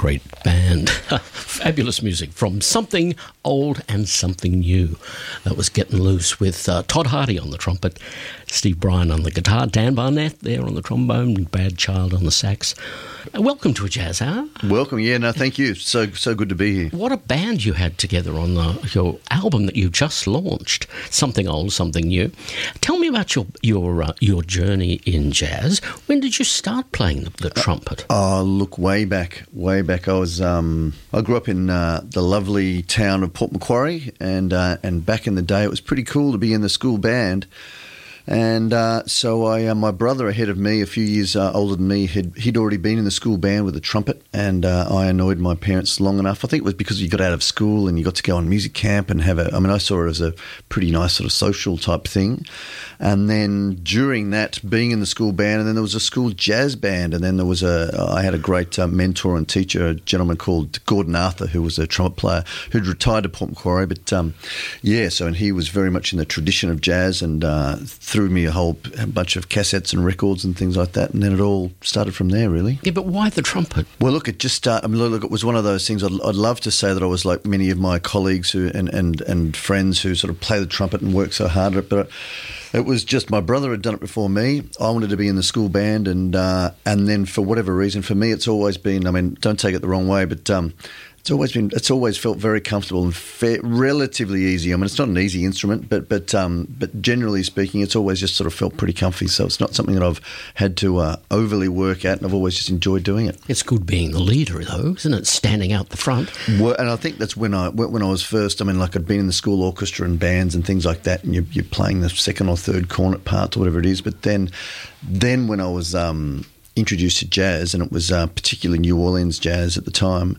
great band. Fabulous music from Something Old and Something New. That was Getting Loose with Todd Hardy on the trumpet, Steve Bryan on the guitar, Dan Barnett there on the trombone, Brad Child on the sax. Welcome to a Jazz Hour. Welcome, yeah, no, thank you. So good to be here. What a band you had together on your album that you just launched, Something Old, Something New. Tell me about your journey in jazz. When did you start playing the trumpet? Oh, look, way back. I was I grew up in the lovely town of Port Macquarie, and back in the day, it was pretty cool to be in the school band. And so my brother ahead of me, a few years older than me, he'd already been in the school band with a trumpet, and I annoyed my parents long enough. I think it was because you got out of school and you got to go on music camp and I saw it as a pretty nice sort of social type thing. And then during that, being in the school band, and then there was a school jazz band, and then I had a great mentor and teacher, a gentleman called Gordon Arthur, who was a trumpet player who'd retired to Port Macquarie, but and he was very much in the tradition of jazz, and threw me a whole bunch of cassettes and records and things like that, and then it all started from there, really. Yeah, but why the trumpet? Well, look, it was one of those things. I'd love to say that I was like many of my colleagues and friends who sort of play the trumpet and work so hard at it, but it was just my brother had done it before me. I wanted to be in the school band, and then for whatever reason, for me, it's always been. I mean, don't take it the wrong way, but it's always felt very comfortable and relatively easy. I mean, it's not an easy instrument, but generally speaking, it's always just sort of felt pretty comfy. So it's not something that I've had to overly work at, and I've always just enjoyed doing it. It's good being the leader, though, isn't it? Standing out the front. Well, and I think that's when I was first. I mean, like I'd been in the school orchestra and bands and things like that, and you're playing the second or third cornet parts or whatever it is. But then when I was introduced to jazz, and it was particularly New Orleans jazz at the time,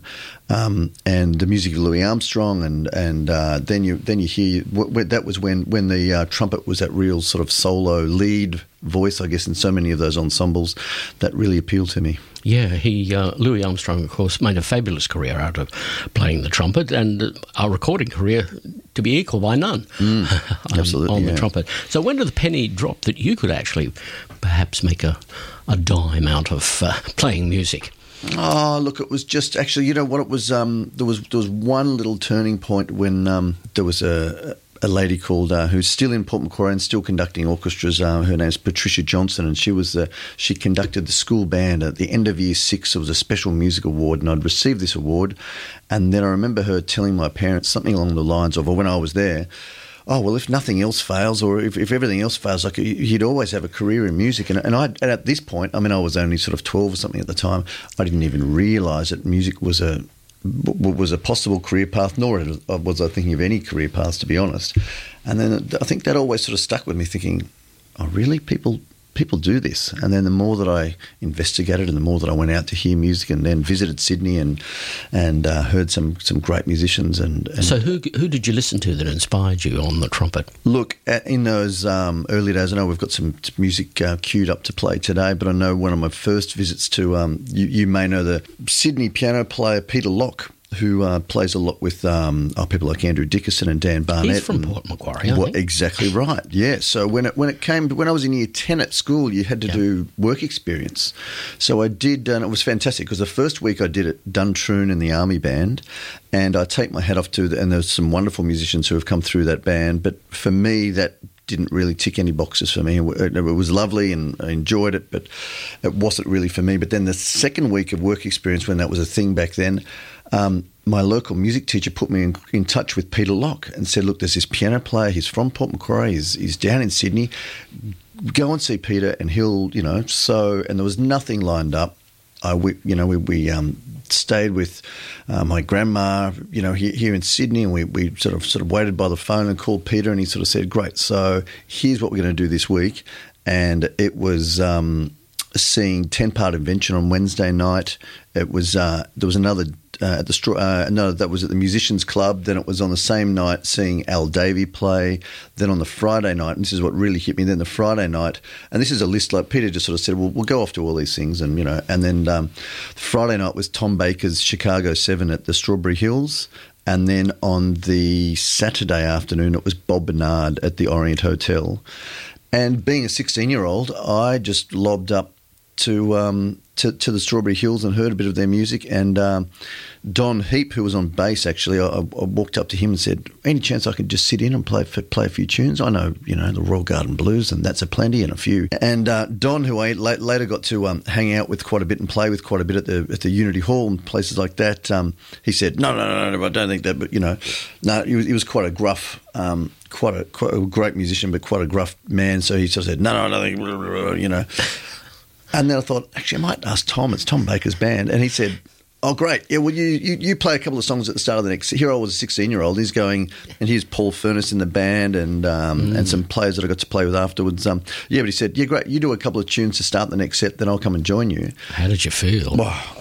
and the music of Louis Armstrong, and then you hear that was when the trumpet was that real sort of solo lead voice, I guess, in so many of those ensembles. That really appealed to me. Yeah, Louis Armstrong, of course, made a fabulous career out of playing the trumpet, and a recording career to be equal by none. Absolutely, on the trumpet. So when did the penny drop that you could actually perhaps make a dime out of playing music? Oh, look, it was just actually, you know what, it was there was one little turning point when there was a lady called who's still in Port Macquarie and still conducting orchestras. Her name's Patricia Johnson, and she conducted the school band. At the end of Year 6, there was a special music award, and I'd received this award. And then I remember her telling my parents something along the lines of, or when I was there, oh, well, if nothing else fails, or if everything else fails, like you'd always have a career in music. And at this point, I mean, I was only sort of 12 or something at the time. I didn't even realise that music was a possible career path, nor was I thinking of any career paths, to be honest. And then I think that always sort of stuck with me, thinking, oh, really? People do this. And then the more that I investigated, and the more that I went out to hear music, and then visited Sydney and heard some great musicians. And so who did you listen to that inspired you on the trumpet? Look, in those early days, I know we've got some music queued up to play today, but I know one of my first visits to, you may know the Sydney piano player Peter Locke, who plays a lot with people like Andrew Dickerson and Dan Barnett. He's from Port Macquarie, aren't he? Exactly right, yeah. So when I was in Year 10 at school, you had to do work experience. So I did, and it was fantastic, because the first week I did it, Duntroon in the Army Band, and I take my hat off to, and there's some wonderful musicians who have come through that band, but for me, that didn't really tick any boxes for me. It was lovely and I enjoyed it, but it wasn't really for me. But then the second week of work experience, when that was a thing back then, my local music teacher put me in touch with Peter Locke and said, look, there's this piano player, he's from Port Macquarie, he's down in Sydney, go and see Peter and he'll, and there was nothing lined up. We stayed with my grandma, here in Sydney, and we sort of waited by the phone and called Peter, and he sort of said, great, so here's what we're going to do this week. And it was seeing 10-Part Invention on Wednesday night. It was there was another at the that was at the Musicians Club. Then it was on the same night seeing Al Davey play. Then on the Friday night, and this is what really hit me. Then the Friday night, and this is a list like Peter just sort of said, well, we'll go off to all these things, and and then Friday night was Tom Baker's Chicago 7 at the Strawberry Hills. And then on the Saturday afternoon, it was Bob Bernard at the Orient Hotel. And being a 16-year-old, I just lobbed up to the Strawberry Hills and heard a bit of their music. And Don Heap, who was on bass, actually, I walked up to him and said, "Any chance I could just sit in and play a few tunes? I know, the Royal Garden Blues, and That's a Plenty, and a few." And Don, who I later got to hang out with quite a bit and play with quite a bit at the Unity Hall and places like that, he said, "No, I don't think that." But no, he was quite a gruff. Quite a great musician, but quite a gruff man. So he sort of said, "No, I don't think," And then I thought, actually, I might ask Tom. It's Tom Baker's band. And he said, "Oh, great. Yeah, well, you play a couple of songs at the start of the next." Here I was a 16-year-old. He's going, and here's Paul Furness in the band and some players that I got to play with afterwards. But he said, "Yeah, great. You do a couple of tunes to start the next set, then I'll come and join you." How did you feel?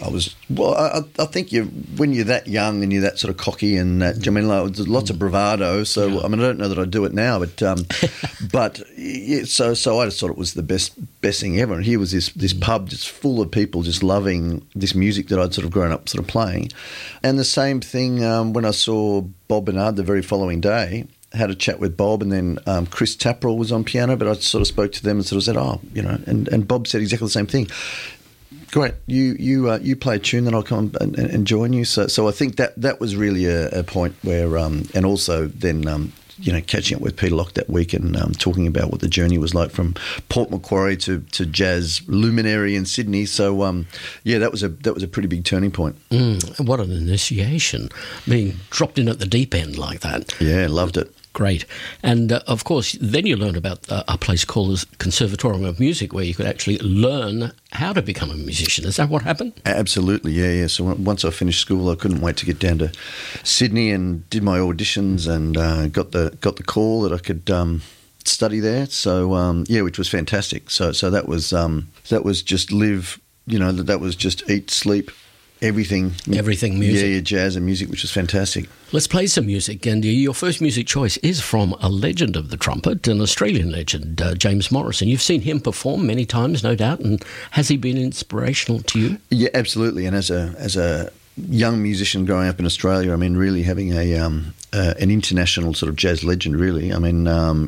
I think when you're that young and you're that sort of cocky and that, there's lots of bravado. So, yeah. I don't know that I do it now, but yeah, so I just thought it was the best thing ever. And here was this pub just full of people just loving this music that I'd sort of grown up sort of playing. And the same thing when I saw Bob Bernard the very following day. Had a chat with Bob, and then Chris Tapperell was on piano, but I sort of spoke to them and sort of said, and Bob said exactly the same thing. "Great, you play a tune, then I'll come and join you." So I think that was really a point where, and also then catching up with Peter Locke that week and talking about what the journey was like from Port Macquarie to jazz luminary in Sydney. So that was a pretty big turning point. What an initiation, being dropped in at the deep end like that. Yeah, loved it. Great. And, of course, then you learned about a place called the Conservatorium of Music where you could actually learn how to become a musician. Is that what happened? Absolutely, yeah. So once I finished school, I couldn't wait to get down to Sydney and did my auditions and got the call that I could study there. So, which was fantastic. So that was just live, that was just eat, sleep, everything music. Yeah, jazz and music, which was fantastic. Let's play some music, and your first music choice is from a legend of the trumpet, an Australian legend, James Morrison. You've seen him perform many times, no doubt, and has he been inspirational to you? Yeah, absolutely. And as a young musician growing up in Australia, really having an international sort of jazz legend, really. In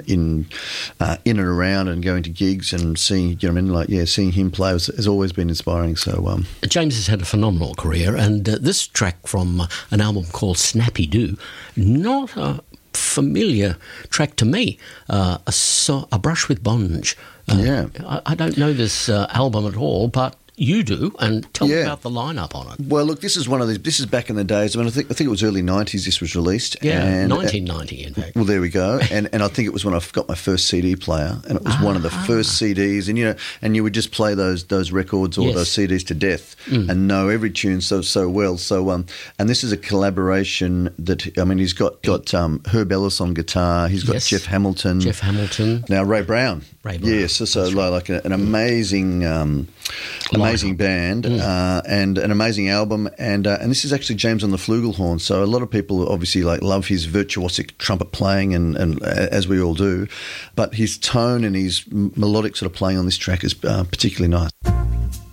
and around and going to gigs and seeing, seeing him play has always been inspiring. So James has had a phenomenal career, and this track from an album called Snappy Doo, not a familiar track to me, A Brush with Bonge. I don't know this album at all, but you do, and tell me about the lineup on it. Well, look, this is one of these. This is back in the days. I think it was early 90s. This was released. Yeah, and 1990, in fact. Well, there we go. and I think it was when I got my first CD player, and it was one of the first CDs. And you would just play those records or those CDs to death, and know every tune so well. So and this is a collaboration that he's got Herb Ellis on guitar. He's got Jeff Hamilton. Now Ray Brown. Yes, so like an amazing. Amazing band and an amazing album, and this is actually James on the flugelhorn. So a lot of people obviously love his virtuosic trumpet playing, and as we all do, but his tone and his melodic sort of playing on this track is particularly nice.